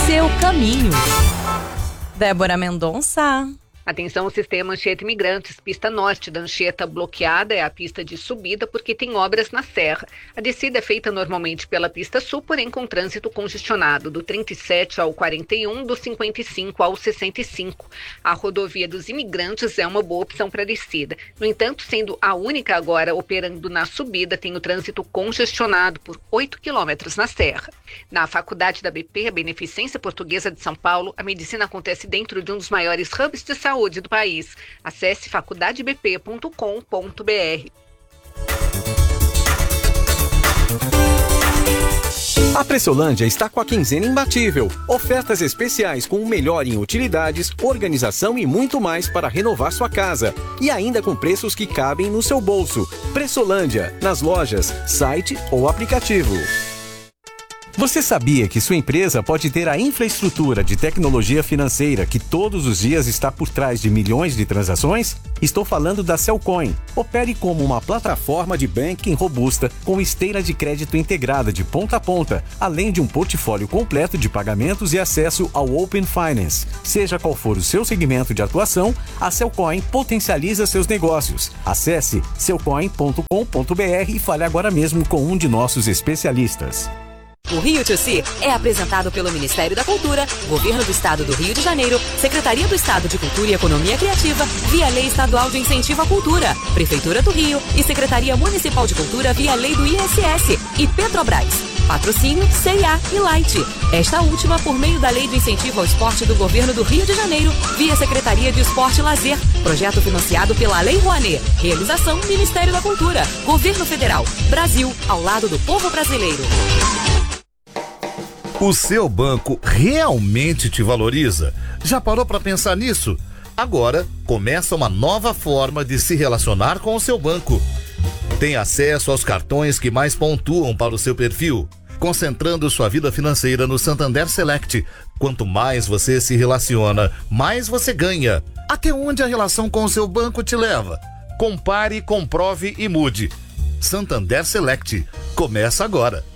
seu caminho. Débora Mendonça. Atenção, sistema Anchieta Imigrantes, pista norte da Anchieta bloqueada é a pista de subida porque tem obras na serra. A descida é feita normalmente pela pista sul, porém com trânsito congestionado, do 37 ao 41, do 55 ao 65. A rodovia dos imigrantes é uma boa opção para descida. No entanto, sendo a única agora operando na subida, tem o trânsito congestionado por 8 quilômetros na serra. Na faculdade da BP, a Beneficência Portuguesa de São Paulo, a medicina acontece dentro de um dos maiores hubs de saúde do país. Acesse faculdadebp.com.br. A Pressolândia está com a quinzena imbatível. Ofertas especiais com o melhor em utilidades, organização e muito mais para renovar sua casa. E ainda com preços que cabem no seu bolso. Pressolândia, nas lojas, site ou aplicativo. Você sabia que sua empresa pode ter a infraestrutura de tecnologia financeira que todos os dias está por trás de milhões de transações? Estou falando da Cellcoin. Opere como uma plataforma de banking robusta com esteira de crédito integrada de ponta a ponta, além de um portfólio completo de pagamentos e acesso ao Open Finance. Seja qual for o seu segmento de atuação, a Cellcoin potencializa seus negócios. Acesse cellcoin.com.br e fale agora mesmo com um de nossos especialistas. O Rio2C é apresentado pelo Ministério da Cultura, Governo do Estado do Rio de Janeiro, Secretaria do Estado de Cultura e Economia Criativa, via Lei Estadual de Incentivo à Cultura, Prefeitura do Rio e Secretaria Municipal de Cultura via Lei do ISS e Petrobras. Patrocínio C&A e Light. Esta última por meio da Lei de Incentivo ao Esporte do Governo do Rio de Janeiro, via Secretaria de Esporte e Lazer. Projeto financiado pela Lei Rouanet. Realização Ministério da Cultura, Governo Federal. Brasil, ao lado do povo brasileiro. O seu banco realmente te valoriza? Já parou para pensar nisso? Agora começa uma nova forma de se relacionar com o seu banco. Tem acesso aos cartões que mais pontuam para o seu perfil, concentrando sua vida financeira no Santander Select. Quanto mais você se relaciona, mais você ganha. Até onde a relação com o seu banco te leva? Compare, comprove e mude. Santander Select. Começa agora.